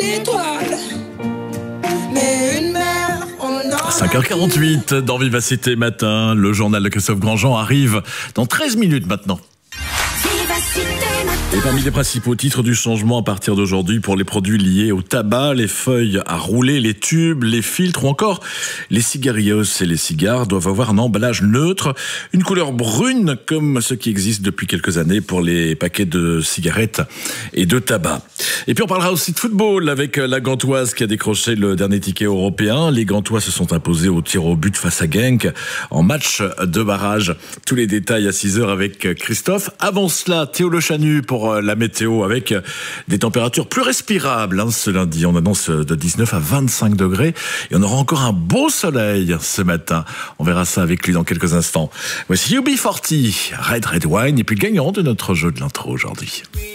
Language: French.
étoiles. Mais une mer, on en 5h48 dans Vivacité Matin. Le journal de Christophe Grandjean arrive dans 13 minutes maintenant. Et parmi les principaux titres du changement à partir d'aujourd'hui pour les produits liés au tabac, les feuilles à rouler, les tubes, les filtres ou encore les cigarillos et les cigares doivent avoir un emballage neutre, une couleur brune comme ce qui existe depuis quelques années pour les paquets de cigarettes et de tabac. Et puis on parlera aussi de football avec la Gantoise qui a décroché le dernier ticket européen. Les Gantois se sont imposés au tir au but face à Genk en match de barrage. Tous les détails à 6h avec Christophe. Avant cela, Théo Le Chanu pour la météo avec des températures plus respirables ce lundi. On annonce de 19 à 25 degrés et on aura encore un beau soleil ce matin. On verra ça avec lui dans quelques instants. Voici UB40, Red Red Wine et puis gagnant de notre jeu de l'intro aujourd'hui.